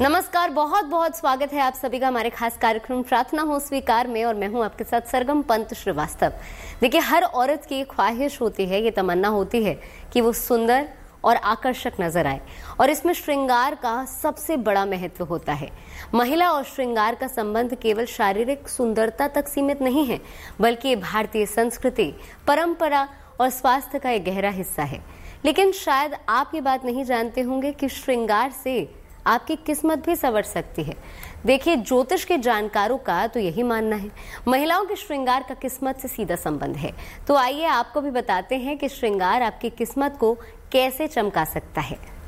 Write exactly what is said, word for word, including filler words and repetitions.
नमस्कार, बहुत बहुत स्वागत है आप सभी का हमारे खास कार्यक्रम प्रार्थना हो स्वीकार में। और मैं हूं आपके साथ सरगम पंत श्रीवास्तव। देखिए, हर औरत की ख्वाहिश होती है, ये तमन्ना होती है कि वो सुंदर और आकर्षक नजर आए, और इसमें श्रृंगार का सबसे बड़ा महत्व होता है। महिला और श्रृंगार का संबंध केवल शारीरिक सुंदरता तक सीमित नहीं है, बल्कि ये भारतीय संस्कृति, परंपरा और स्वास्थ्य का एक गहरा हिस्सा है। लेकिन शायद आप ये बात नहीं जानते होंगे कि श्रृंगार से आपकी किस्मत भी संवर सकती है। देखिए, ज्योतिष के जानकारों का तो यही मानना है, महिलाओं के श्रृंगार का किस्मत से सीधा संबंध है। तो आइए आपको भी बताते हैं कि श्रृंगार आपकी किस्मत को कैसे चमका सकता है।